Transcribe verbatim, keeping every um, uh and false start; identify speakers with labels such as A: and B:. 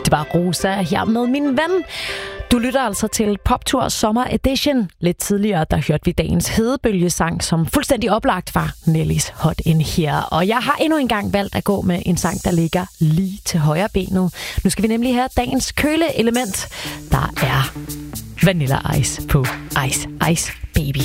A: Det var Rosa her med Min Ven. Du lytter altså til Poptour Sommer Edition. Lidt tidligere, der hørte vi dagens hedebølgesang, som fuldstændig oplagt var Nellys Hot In Here. Og jeg har endnu engang valgt at gå med en sang, der ligger lige til højre benet. Nu skal vi nemlig have dagens køleelement. Der er Vanilla Ice på Ice Ice Baby.